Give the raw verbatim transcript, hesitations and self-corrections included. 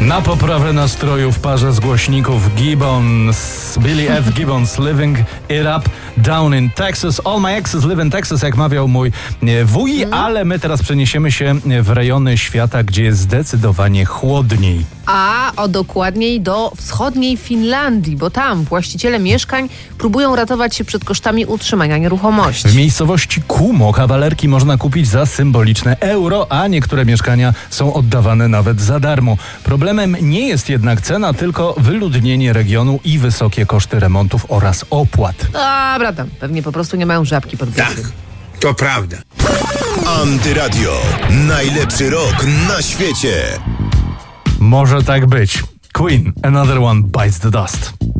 Na poprawę nastroju w parze z głośników Gibbons, Billy F. Gibbons, Living It Up Down in Texas. All my exes live in Texas, jak mawiał mój wuj, mm. ale my teraz przeniesiemy się w rejony świata, gdzie jest zdecydowanie chłodniej. A o dokładniej do wschodniej Finlandii, bo tam właściciele mieszkań próbują ratować się przed kosztami utrzymania nieruchomości. W miejscowości Kumo kawalerki można kupić za symboliczne euro, a niektóre mieszkania są oddawane nawet za darmo. Problemem nie jest jednak cena, tylko wyludnienie regionu i wysokie koszty remontów oraz opłat. Dobra, tam pewnie po prostu nie mają żabki pod biurkiem. Tak, to prawda. Antyradio. Najlepszy rok na świecie. Może tak być. Queen, Another One Bites the Dust.